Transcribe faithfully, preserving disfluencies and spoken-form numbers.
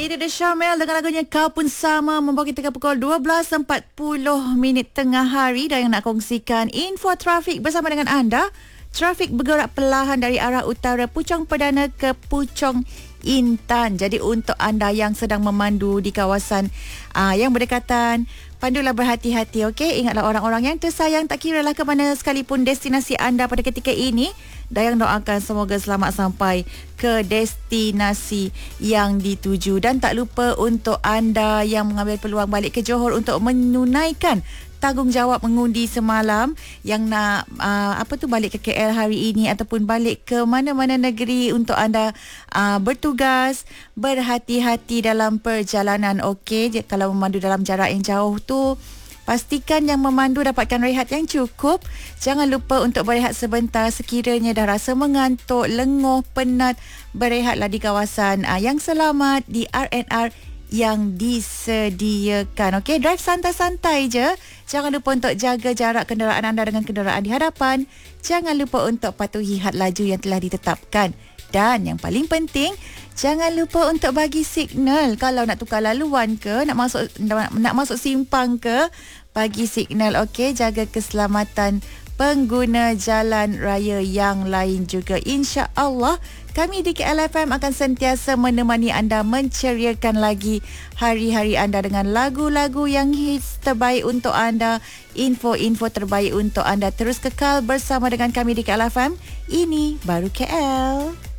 Ini The Syamel dengan lagunya Kau Pun Sama membawa kita ke pukul dua belas empat puluh minit tengah hari dan yang nak kongsikan info trafik bersama dengan anda. Trafik bergerak perlahan dari arah utara Puchong Perdana ke Puchong Intan. Jadi untuk anda yang sedang memandu di kawasan aa, yang berdekatan, pandulah berhati-hati, okey? Ingatlah orang-orang yang tersayang, tak kiralah ke mana sekalipun destinasi anda pada ketika ini. Dayang doakan semoga selamat sampai ke destinasi yang dituju. Dan tak lupa untuk anda yang mengambil peluang balik ke Johor untuk menunaikan tanggungjawab mengundi semalam yang nak uh, apa tu balik ke K L hari ini ataupun balik ke mana-mana negeri untuk anda uh, bertugas, berhati-hati dalam perjalanan. Okey, kalau memandu dalam jarak yang jauh tu, pastikan yang memandu dapatkan rehat yang cukup. Jangan lupa untuk berehat sebentar sekiranya dah rasa mengantuk, lenguh, penat. Berehatlah di kawasan uh, yang selamat, di R and R yang disediakan. Okey, drive santai-santai je. Jangan lupa untuk jaga jarak kenderaan anda dengan kenderaan di hadapan. Jangan lupa untuk patuhi had laju yang telah ditetapkan. Dan yang paling penting, jangan lupa untuk bagi signal kalau nak tukar laluan ke, nak masuk nak, nak masuk simpang ke, bagi signal. Okey, jaga keselamatan pengguna jalan raya yang lain juga. Insya-Allah kami di K L F M akan sentiasa menemani anda, menceriakan lagi hari-hari anda dengan lagu-lagu yang hits terbaik untuk anda, info-info terbaik untuk anda. Terus kekal bersama dengan kami di K L F M. Ini baru K L.